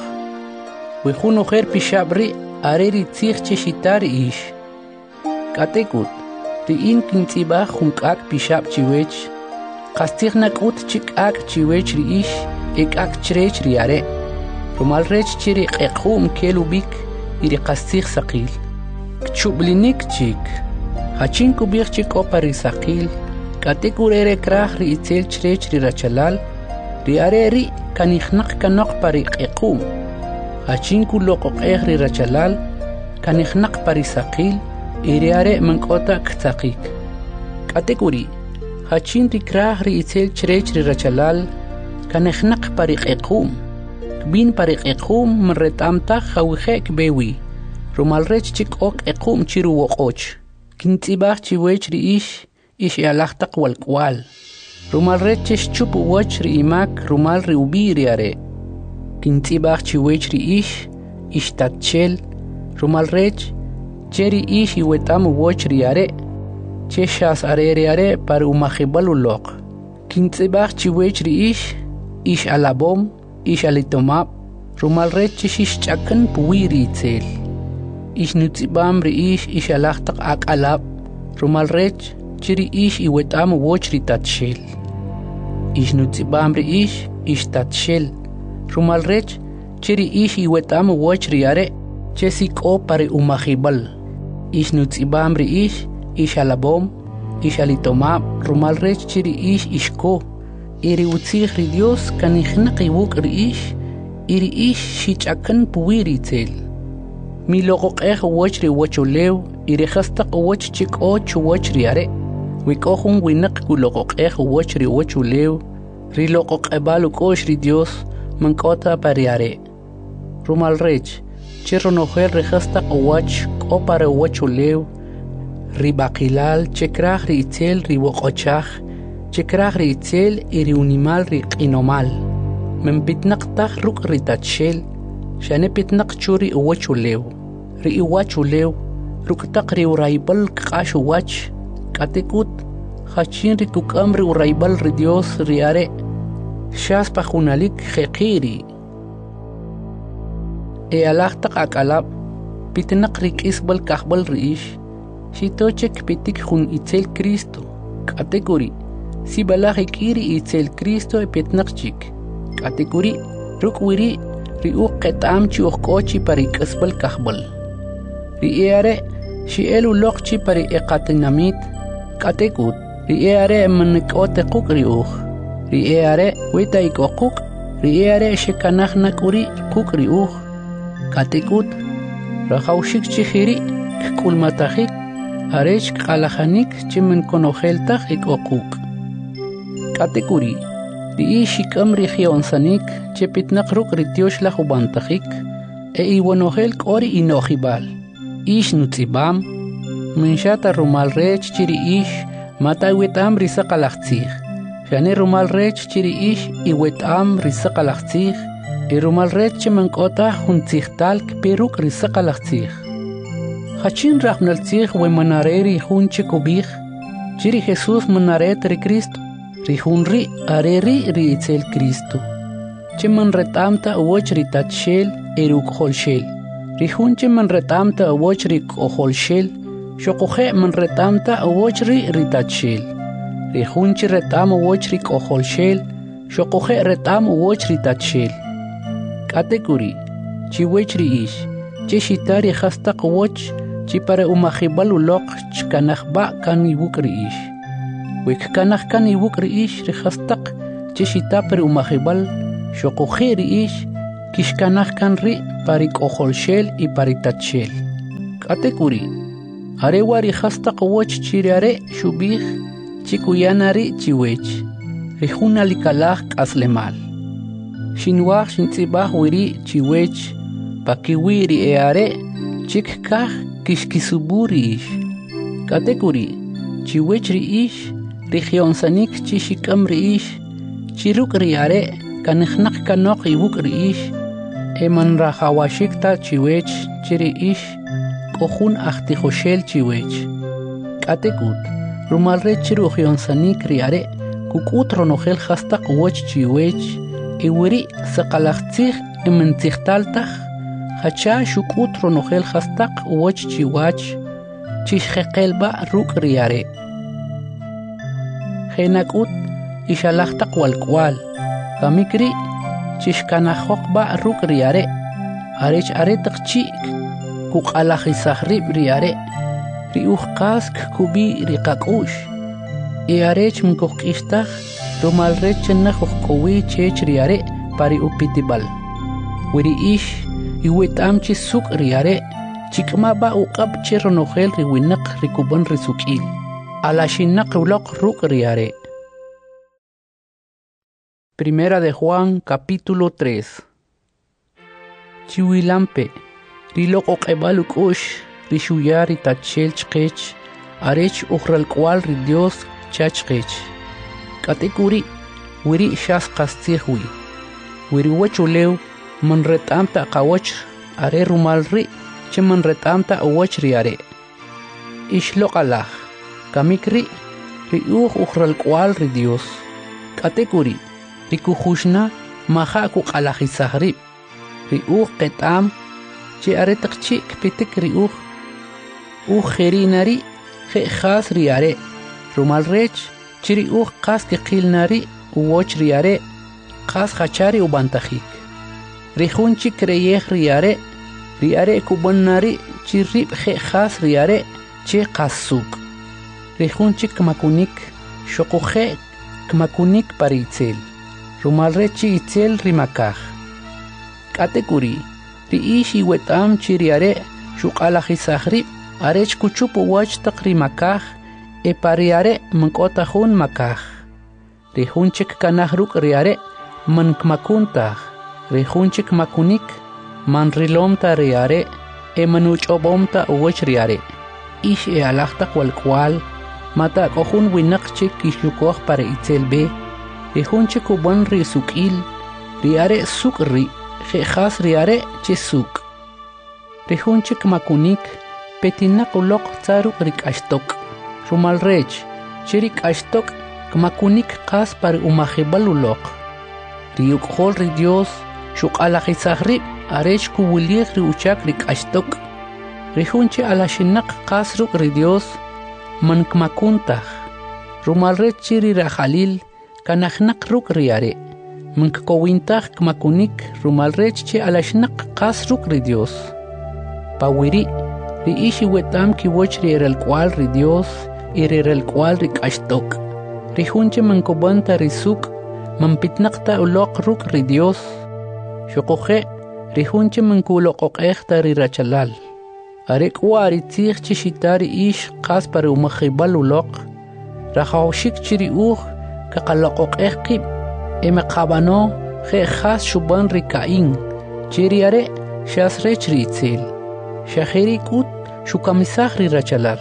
wejun ujer pishab ri areri tzich chishitar ish. Katekut, riin kintzibach un kak pishab chiwech, qastij nakut chik ak chiwech ri ish, ek ak chrech riare. Rumal rech chiri qeqhum kelubik, iri qastij saqil. Kchublinik chik, hachinku bir chik opari saqil, katekur ere krah ri itzel chrech ri rachalal, ri are ri kanihnak kanok pari qeqhum. Hachinku loqoq eh ri rachalal, kanihnak pari saqil, iri are mankota ktsaqik. Katekuri, hachin ri krah ri itzel chrech ri rachalal, kanihnak pari qeqhum. Bin pariq equm mretamta khawkhek bewi rumal rech chik ok equm chiru woqoch kintibach chiwech ri ish ish yalahtaq walkwal rumal rech chup woch ri imak rumal ri ubiri are kintibach chiwech ri ish ish tatchel rumal rech cheri ish iwetam woch ri are cheshas are ri are par umahibal uloq kintibach chiwech ri ish ish alabom ish alitomab, rumal rech ish chakan puwiri itzel. Ish nutzibam ri ish ish alahtaq ak alab, rumal rech chiri ish iwetam woch ri tatshel. Ish nutzibam ri ish ish tatshel, rumal rech chiri ish iwetam woch ri are, chesik o pare umahibal. Ish nutzibam ri ish ish alabom, ish alitomab, rumal rech chiri ish ishko. Iri utzich ri Dios kanihnak iwuk ri ish, iri ish shichakan puwiri itzel. Mi loqoq eh woch ri woch ulew, iri khastaq woch chik och woch ri are. Wikohun winak ku loqoq eh woch ri woch ulew, ri loqoq ebalu kosh ri Dios, mankota pari are. Rumal rech, chirro noher ri khastaq woch kopare woch ulew, ri bakilal chekrach ri itzel ri woqochach, Chekrach ri itzel iri unimal ri qinomal. Men pitnaq taq ruk ri tatshel, shane pitnaq churi uwach ulew. Ri iwach ulew, ruk taq ri uraibal kqash uwach, katekut, hachin ri kukam ri uraibal ri Dios ri are, shas pajunalik jeqiri. E alaq taq akalab, pitnaq ri kisbal kahbal ri ish, shitochek pitik jun itzel Cristo, katekuri. Si balaj ikiri itzel Cristo epetnaqchik. Katekuri, rukwiri, ri uq qetam chi uqkochi pari kasbal kahbal. Ri eare, shi elu loqchi pari eqatinamit. Katekut, ri eare manikote quk ri uq. Ri eare, weta ikoquk, ri eare shekanahnak uri quk ri uq. Katekut, rajawshik chihiri, kkulmatajik, arech qalajanik chimen konojeltaj ikoquk. Katekuri, ri ish ikam ri gionsanik, chepitnaq ruk ri tiosh la jubantajik, e iwanojel kori inojibal. Ish nutzibam, minshata rumal rech chiri ish, mata iwetam ri saqalaqtzij. Shane rumal rech chiri ish iwetam ri saqalaqtzij, e rumal rech chimankota juntzijtal kperuk ri saqalaqtzij. Hachin raqnaltzij we manareri junche kubij, chiri Jesus manaret ri Cristo. Rihunri areri ri itzel Cristo. Chiman retamta woch ri tatshel eruk holshel. Rihunche man retamta woch ri holshel. Shokuhe man retamta woch ri ri tatshel. Rihunche retam woch ri holshel. Shokuhe retam woch ri tatshel. Katekuri. Chiwech ri ish. Cheshitari hastaq woch. Chipare umahibal ulok chkanahba kan ibuk ri ish. Wik kanah kan ibuk ri ish ri hastaq chishita per umahibal Xoqoje ri'ish kishkanaj kan ri parik ojolshel y paritachel. Katekuri. Are wari hasta qowoch chiriare shubij chikuyanari chiwech. Rijuna likalaj aslemal. Shinwaj shintzibaj wiri chiwech pakiwiri eare chikkaj kishkisuburish. Katekuri. Chiwech riish Regionsanik chishikam riish Chiruk riare kanijnak kanok ibuk riish Eman rajawashikta chiwech chiriish Kohun achtijoshel chiwech Katekut Rumalre chiru Regionsanik riare Kukut ronojel hastak woch chiwech Iwiri sakalachtzig ementzigtaltaj Hacha shukut ronojel hastak woch chiwach Chishjekelba ruk riare Henakut ishalachtak walkwal Kamikri chishkanajokba ruk riare Arech aretak chik Kuk alajisahrib riare Riuj kask kubi rikakush E arech mkukistaj Rumalrech chenajokkowi chech riare Pari upitibal Wiri ish Iwetam chisuk riare Chikmaba uqab chironojel riwinak rikuban risukil. Alashinak ulok ruk riare. Primera de Juan, capítulo tres. Chiwilampe, rilok oqebaluk ush, rishuyari tachel chkech, arech uxral kwal ri Dios chachkech. Katekuri, wiri shas kastihwi. Wiri wachulew, manretamta kawach, are rumalri, Cheman retamta uwach riare. Ishlok alaj. Kamikri. Riuj uxral kwal ri Dios. Katekuri. Rikujushna. Maja kuk alajisahrib. Riuj ketam. Che aretak chik pitik riuj. Uj jerinari. Je jas riare. Rumalrech. Chiriuj kas kikilnari. Uwach riare. Kas hachari ubantajik. Rijunchi kreyej riare. Riare kubonari chirrib je jas riare che kasuk. Rijunchi kmakunik shokoje kmakunik paritzel. Rumalre chi itzel rimakaj. Katekuri. Riish iwetam chiriare shukalajisahrib arech kuchupu wach tak rimakaj e pariare mkotajun makaj. Rijunchik kanahruk riare mankmakuntaj. Rijunchik makunik Man rilomta riare, e manuch obomta uwech riare. Ish e alachta kwal kwal, mata kohun winak chik kishukoh para itzelbe, e hunche kuban ri sukil, riare suk ri, jejas riare che suk. Rihunche kmakunik, petinak ulok tsaruk rik ashtok. Rumalrech, chirik ashtok, kmakunik kas para umajibal ulok. Riuk hol ri Dios, shuk alajisahrib, Arech kuwilig ri uchak rik ashtok. Rihunche alashinak kasruk ri Dios. Mankmakuntaj. Rumalrech chiri rajalil. Kanajnak ruk riare. Mankowintaj kmakunik. Rumalrech che alashinak kasruk ri Dios. Pawiri. Ri ishi wetam kiwoch ri el cual ri Dios. Y ri el cual rik ashtok. Rihunche mankobanta risuk. Mampitnakta ulok ruk ri Dios. Shokoje. Rijunche mankulok okehta rirachalal. Arek wari tzig chishitari ish kas para umajibal ulok. Rajawshik chiri uj kakalok okehkib. Eme kabano je khas shuban rikain. Chiri are shasrech ritzel. Shaheri kut shukamisaj rirachalal.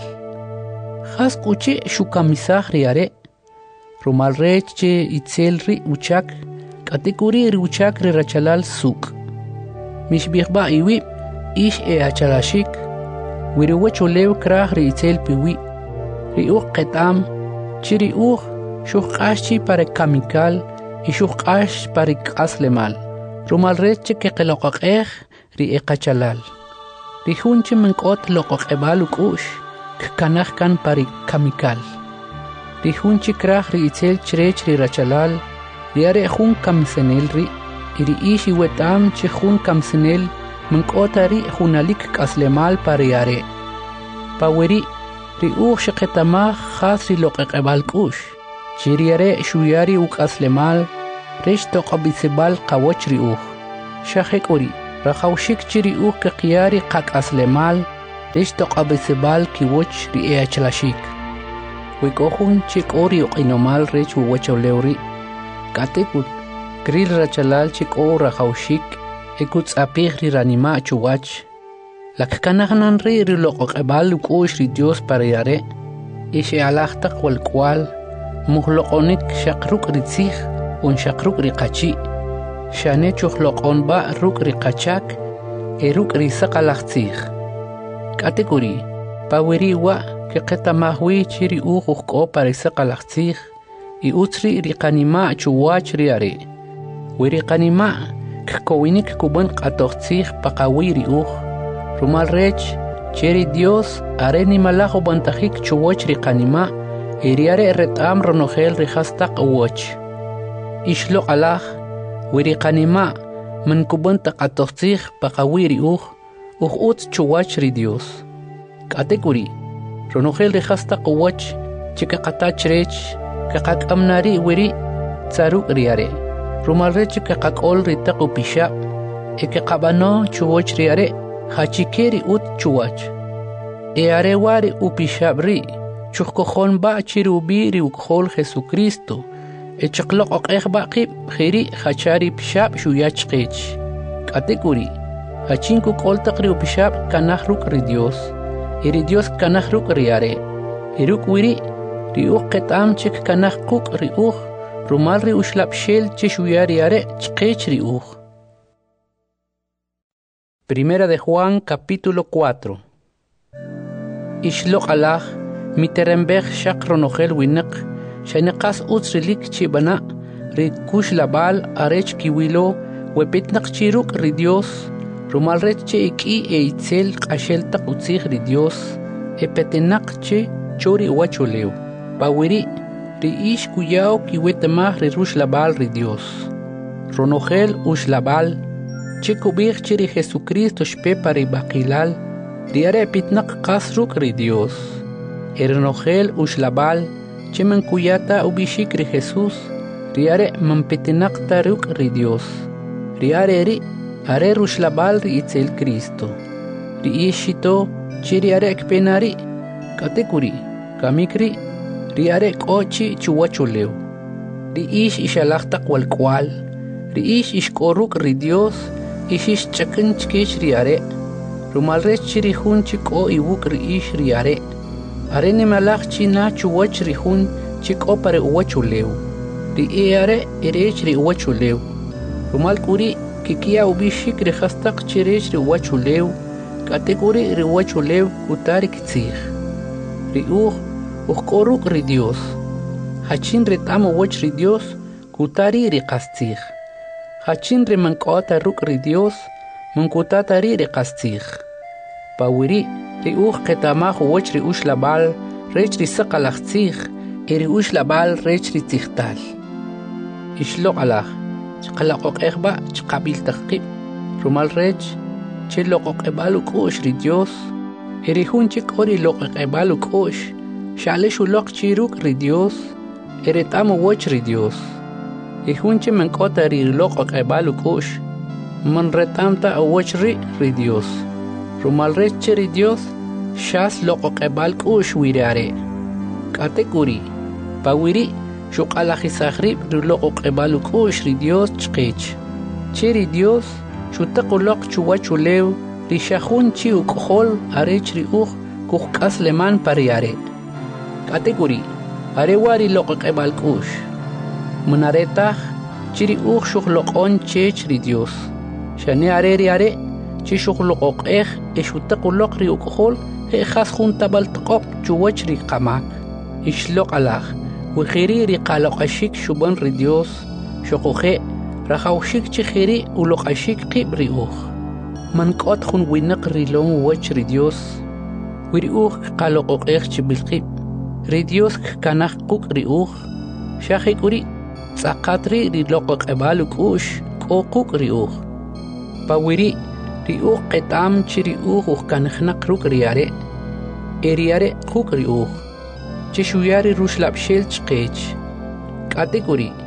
Khas kuche shukamisaj riare. Rumalrech che itzel ri uchak. Katekuri ri uchak rirachalal suk. Mishbihba iwi ish e achalashik. Wiriwecho lew krah ri itzel piwi. Ri uq ketam. Chiri uq shuqashi para kamikal. Y shuqash para kaslemal. Rumalreche que kelokakeh ri ekachalal. Ri hunche menkot lokakebal ukush. Kanach kan para kamikal. Ri hunche krah ri itzel chrech ri rachalal. Ri are hun kamsenel ri. Iri ishi wetam che jun kamsenel menkotari junalik kaslemal pariare. Paweri ri uch sheketama khas ri loqeqebal kush. Chiriare shuyari uk aslemal resh toqabisibal qawoch riuj. Shahek uri, rakhawshik chiriuj ke qiyari qak aslemal, resh toqabisibal kiwoch ri'eachlashik. Wikohun chik ori uqinomal rech uwachawleuri. Katekut, kril rachalal chik o rakhawshik, ekut apih riranima chuwach. Lakkanahnan ri riloqoqebal ukosh ri Dios para yare. Ishe alaqtaq wal kwal, muhloqonik shaqruk ritzih, un shaqruk riqachi. Shane chuhloqon ba ruk riqachak, eruk risaqalaqtzih. Katekuri, pawiri wa que qeta mahwi chiri ujuj ko para isaqalaqtzih, i utri riqanima chuwach riare. Wiriqanima, kkowinik kuban qatoqtzih paqawiri uj. Rumal rech, cheri Dios, areni malajo bantajik chuwoch riqanima, iriare retam ronogel rihastaq uwoch. Ishlo alaj, wiriqanima, man kuban taqatoqtzih paqawiri uj, uj ut chuwach ri Dios. Katekuri, ronogel rihastaq uwoch, chika qatach rech, kakak amnari wiri, tsaruk riare. Rumal rech kakakol ritaq upishab, eke qabano chuwoch riare, hachikeri ut chuwach. E arewari upishabri, chukojon ba chirubiri ukhol Jesucristo, e chakloq oqeba qib khiri hachari pishab shuyach qech. Katekuri, hachinku koltaqri upishab kanahruk ri Dios, iri Dios kanahruk riare, iruk wiri, riuq qetam chik kanahquk riuq, rumal ri ushlab shel chishuyari are chqech riuq. Primera de Juan, capítulo cuatro. Ishloq alaj, miterembej shak ronogel winak, shaneqas utsrilik chibana, rikush labal arech kiwilo, wepitnak chiruk ri Dios, rumal reche iki e itzel qashel taq utzig ri Dios, e petenak che chori wachuleo, pawiri, ri ish kuyao kiwetemah ri rush labal ri Dios. Ronogel ush labal, Chico bir chiri Jesucristo shpepa ri baqilal, riare pitnak qasruk ri Dios. Ernogel ushlabal, chimen kuyata ubishik ri Jesus, riare mampitinak taruk ri Dios. Riare ri, are rushlabal ri itzel Cristo. Ri ishito, chiri are ekpenari, katekuri, kamikri, riare kochi chuwachuleo. Ri ish ishalaqtaq wal kwal, ri ish ishkoruk ri Dios, Ishish chakin chkish riare, rumal rech chiri hun chiko iwuk ri ish riare. Arene malach china chuwach ri hun chiko pare uwachuleu. Ri eare erech ri uwachuleu. Rumal kuri kikia ubishik ri khastaq chirech ri uwachuleu, katekuri ri uwachuleu kutari kitzih. Ri uj, uj ri Dios. Hachin retam uwach ri Dios, kutari ri qastzih. Hachin ri mankota ruk ri Dios, mankutata ri ri qastzih. Pawiri, ri uj qetamaj uwach ri ush labal, rech ri saqalaqtzih, e ri ush labal rech ri tzihtal. Ishloq alaj, chqalaqoq ejba chqabil taqib, rumal rech, che loqoq ebal ukosh ri Dios, e ri hun chik ori loqoq ebal ukosh, shalish uloq chiruk ri Dios, e retam uwach ri Dios. Ihunche men kota ri loqo qebalu kush, man retamta awach ri ri Dios. Rumal reche ri Dios, shas loqo qebal kush wirare. Katekuri, pawiri, shuqalajisahrib ri loqo qebalu kush ri Dios chqech. Che ri Dios, shutaqu loq chuwachuleu, ri shahun chi ukhol arech ri uj kuhkas leman pariare. Katekuri, arewari loqo qebal kush. Munaretah, chiri uj shuqloqon chech ri Dios. Shane are ri are, chi shuqloqoq ej, e shutaqu ri ukhol, he khas junta baltqoq chuwach ri qamak. Ishloq alaj, wixiri ri qaloqashik shuban ri Dios, shuquje, rajawshik chijiri uloqashik qib ri uj. Mankot jun winaq ri lon wach ri Dios, wiri uj qaloqoq ej chibilqib. Ri Dios kanaj quk ri uj, shahik uri, Tzaqatri ri loqo qebalu kush, k'uquk ri uj. Pawiri, ri uj qetam chi ri uj uj kanjnaq ruk riare. E riare quk ri uj. Chi shuyari rushlab shel chqech. Katekuri,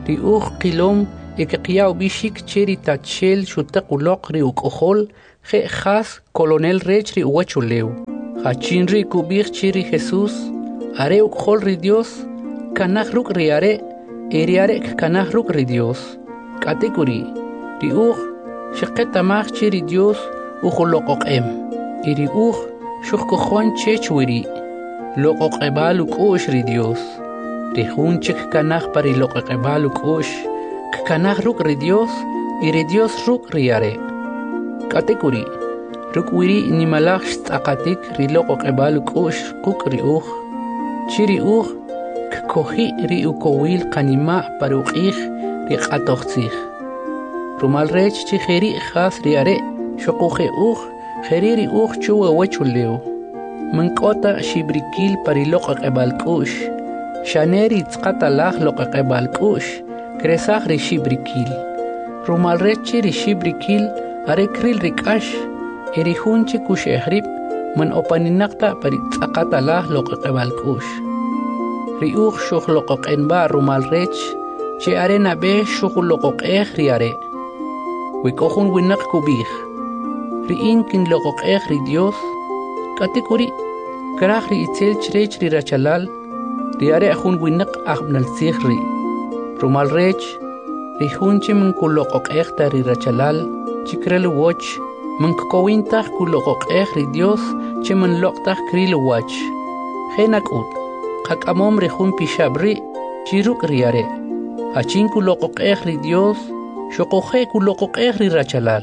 ri uj qilom ekeqiyaw bishik cheri tachel shutaq uloq ri ukohol je khas colonel rech ri uwachulew hachin ri kubir chiri Jesús are ukohol ri Dios kanaj ruk ri are eriare kanaj ruk ri Dios kategori ri uj shqetamaj chiri Dios ukholoqoqem iri uj shukhkohon chechwiri loqoqebal ukosh ri Dios ri hunchik kanaj pari loqoqebal ukosh kanaj ruk ri Dios iri Dios ruk ri are kategori ruk wiri nimalaj tzaqatik ri loqoqebal ukosh quk ri uj chiri uj kohi ri ukowil qanima paruqij ri qatoqtzij rumal rech chi kheri khas ri are shuquje uj kheri ri uj chuwa wachulew mankota shibrikil pari loqoqebal kush shaneri tzqatalaj loqoqebal kush kresaj ri shibrikil rumal rech ri shibrikil are kril rikash eri hunchi kush ehrib man opaninaqta pari tzqatalaj loqoqebal kush ri uj shuq loqoqenba rumal rech che are nabe shuq loqoqej ri are wikohun winaq kubij ri inkin loqoqej ri Dios kategori kraj ri itzel chrech ri rachalal ri are jun winaq ajbnal tzij ri rumal rech ri hunchi min kuloqoqej ta ri rachalal chikrel woch min kowintaj kuloqoqej ri Dios che min loqtaj kril wach jenakut qaqamom ri jun pishabri chiruk ri are achin kuloqoqej ri Dios shoqoje kuloqoqej ri rachalal.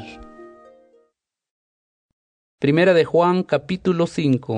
Primera de Juan, capítulo cinco.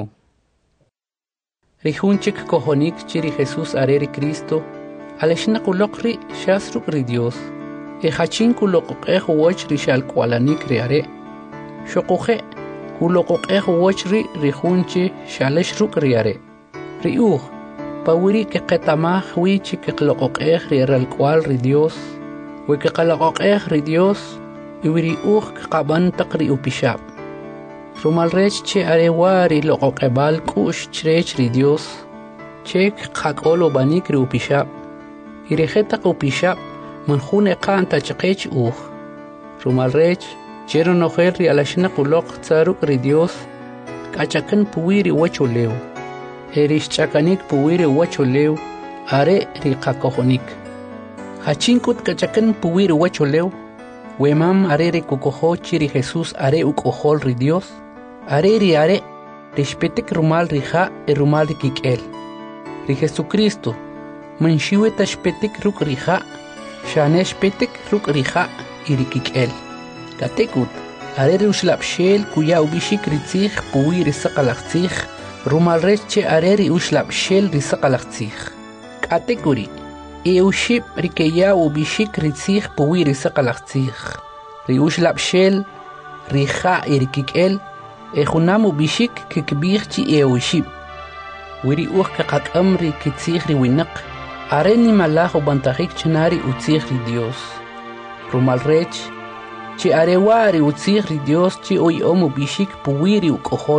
Rijunchik kohonik chiri Jesús areri Cristo, aleshna kulokri shasruk ri Dios, e hachin kuloqoqej woch ri shalkwalanik ri are, shoqoje kuloqoqej woch ri rijunchi shaleshruk ri are. Ri uj, pawiri ke qetamaj wi chik qloqoqej ri ralkwal ri Dios, we ke qaloqoqej ri Dios, iwiri uj qaban taqri upishab. rumal rech che arewari loqoqebal kush chrech ri Dios chek qaqolo banik ri upishab irejeta upishab man june qanta chqech uj rumal rech chero nojer ri alashna quloq tsaruk ri Dios kachakan puwiri wachulew erish chakanik puwiri wachulew are ri qaqohonik hachinkut kachakan puwiri wachulew wemam are ri kukoho chiri Jesús are ukohol ri Dios are ri are respetek rumal rija e rumal kikel ri Jesucristo manshiwe tashpetek ruk rija shanesh petek ruk rija iri kikel katekut are ri ushlabshel kuya ubishik ritzig puwi ri saqalaqtzig rumal reche are ri ushlabshel ri saqalaqtzig katekuri e ushib ri keya ubishik ritzig puwi ri saqalaqtzig ri ushlabshel rija iri kikel e junamu bishik kikbir chi e ushib wiri uj kaqaqam ri kitzig ri winaq are ni malajo bantajik chnari utzig ri Dios rumal rech chi are wari utzig ri Dios chi oy omu bishik puwiri ukohol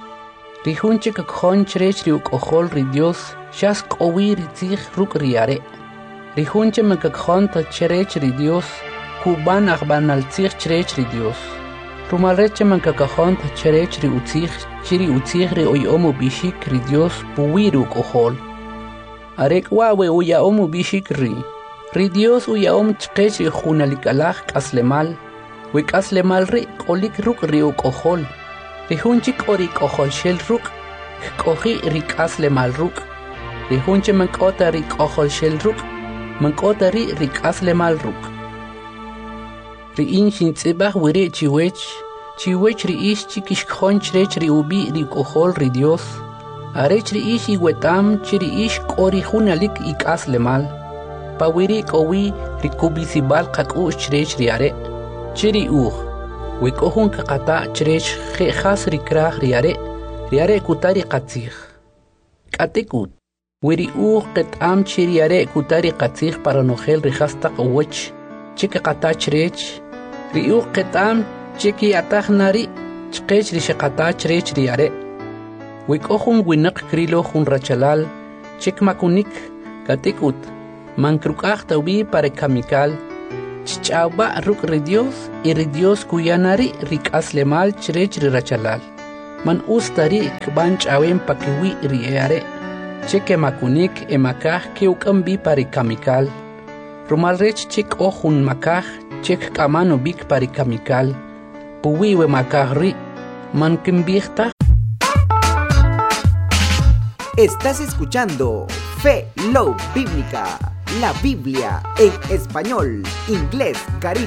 ri hunchi kakjon chrech ri ukohol ri Dios shas qowiri tzig ruk ri are ri hunchi makakjon ta chrech ri Dios kuban akhbanal tzig chrech ri Dios rumal reche man kakajon ta cherech ri utzig chiri utzig ri oy omu bishik ri Dios puwiru kohol arek wawe uya omu bishik ri ri Dios uya om chqech ri khunalikalaj kaslemal we kaslemal ri qolik ruk ri kohol ri hunchik ori kohol shel ruk kohi ri kaslemal ruk ri hunche man kota ri kohol shel ruk man kota ri ri kaslemal ruk ri inshin tsibah wiri chiwech chiwech ri ish chikish khonch rech ri ubi ri kohol ri Dios arech ri ish iwetam chiri ish kori hunalik ikas lemal pawiri kowi ri kubisibal qakush chrech ri are chiri uj we kohun qata chrech khas ri krah ri are ri are kutari qatzig katekut wiri uj qetam chiri are kutari qatzig para nogel ri khasta qwech chiki qata chrech ri uj qetam chiki ataq nari chqech ri shaqata chrech ri are we kohun winaq krilo hun rachalal chik makunik katekut Mancrucachta ubi para kamikal. Chichaba ruk ri Dios y ri Dios kuyanari rik aslemal chirech ri rachalal. Man ustari kban chawen pakiwi ri eare. Cheque makunik e makaj ke ukambi para kamikal. Rumalrech chik ojun makaj chek kamano bik para kamikal. Puwiwe makaj ri. Man kimbihta. Estás escuchando Fe Love Bíblica, la Biblia en español, inglés, caribe.